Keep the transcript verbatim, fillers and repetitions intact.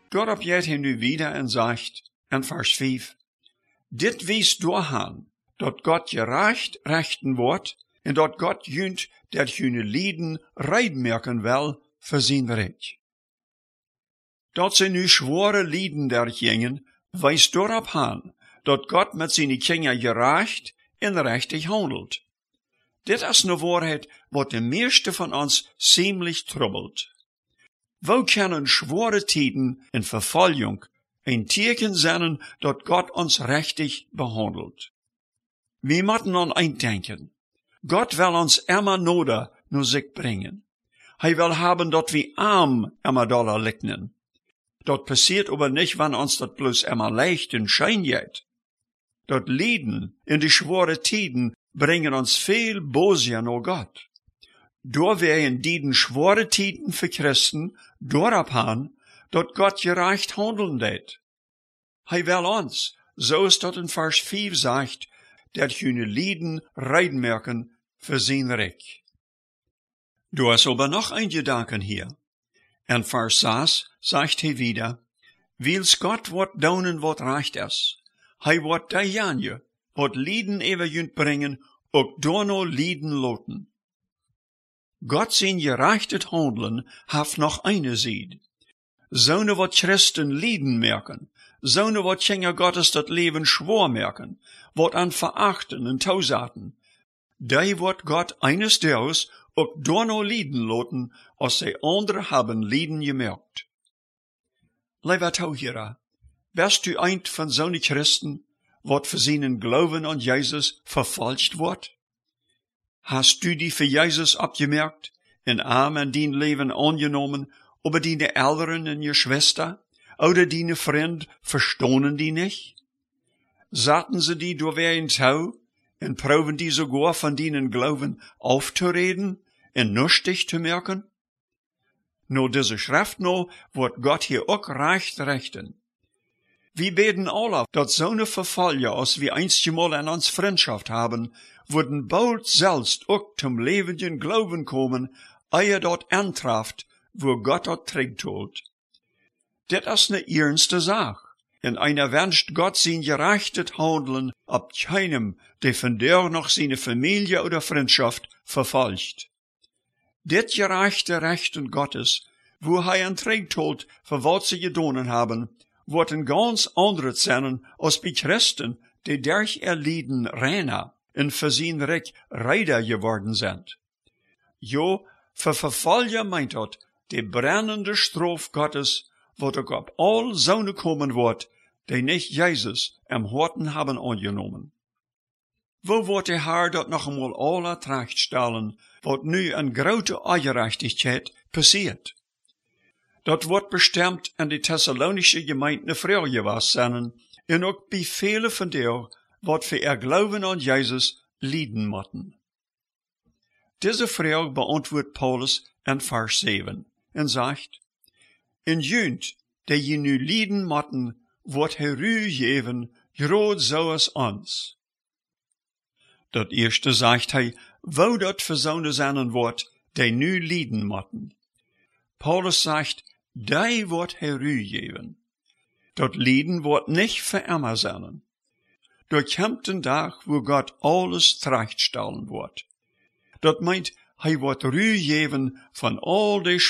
Daarop jet hij nu wieder en zegt, in vers vijf, dit wies doorhaan, dat God gerecht rechten wordt, en dat God junt dat june lieden reidmerken wel voor zijn recht. Dat ze nu zware lieden der gingen, wijst daarop aan, dat God met zijn kinderen gerecht en rechtig handelt. Dit is een waarheid wat de meeste van ons ziemlich troubelt. Wo kunnen zware tijden en vervolging een teken zijn dat God ons rechtig behandelt? We moeten aan eindenken. God wil ons immer nodig naar zich brengen. Hij wil hebben dat we arm immer dollar lichten. Dat passiert aber nicht, wenn uns dat bloß immer leicht en schijn geht. Dat Lijden in die schwere tijden brengen ons veel bozer naar God. Door wij in die schwere tijden voor Christen doorop aan, dat God gerecht handelen deed. Hij wil ons, zoals dat in vers vijf zegt, dat june Lijden reidmerken voor zijn recht. Du is aber noch ein Gedanken hier. En vers zes zegt hij wieder, wils Gott wat doen wat recht is. Hij wat dejanje, wat Lijden even junt brengen, ook dono Lijden loten. God zijn gerechtet handelen, heeft nog eine Seed. Zone wat Christen Lijden merken, zone wat Kinder Gottes dat Leben schwor merken, wat an verachten en tausaten. Die wordt God eines Tages ook dono Lijden loten, als zij andere hebben Lijden gemerkt. Lieber Tauhierer, bist du ein van zo'n Christen, wat voor zijn Glauben an Jesus verfalscht wordt? Hast du die für Jesus abgemerkt, in arm en dien Leben angenommen, aber deine Eltern en je Schwester, oder deine Freund verstonen die nicht? Zaten sie die door wer ins Hau, en proben die sogar von deinen Glauben aufzureden, en nüchtig zu merken? No diese Schrift no, wird Gott hier auch recht rechten. Wir beten alle, dat zo'n Verfallen, als wir einstmal an uns Freundschaft haben, würden bald selbst auch zum lebenden Glauben kommen, ehe dort antraft, wo Gott dort trägt holt. Das ist ne ernste Sache. In einer wünscht Gott sein gerechtes Handeln ab keinem, der von der noch seine Familie oder Freundschaft verfolgt. Det gerechte Rechten Gottes, wo er ein trägt holt, für was sie gedonen haben, wird ein ganz anderes sein, als bei Christen, die durch ihr Lieden reiner und für sein Recht Reider geworden sind. Jo, für Verfallen meint dort, die brennende Strophe Gottes, wird auch ab all Söhne kommen wird, die nicht Jesus am Horten haben angenommen. Wo wird der Herr dort noch einmal alle Tracht stellen, wat nu een grote Ungerechtigkeit passiert? Dat wordt bestemmt an die Thessalonische Gemeinde früher gewesen sein, en ook bij vele van der, wat für ihr Glauben an Jesus leiden mochten. Diese Frage beantwortet Paulus in Vers sieben en sagt, in junt, der je nu leiden mochten, wordt herügeven, groot zoals ons. Dat eerste zegt hij, wo dat verzonnen zijn wordt, die nu leiden mochten. Paulus zegt, die wordt herügeven. Dat Lieden wordt nicht für immer sein. Dort kommt ein Tag, wo Gott alles zurechtstellen wird. Dat meint, hij wordt rügeven von all die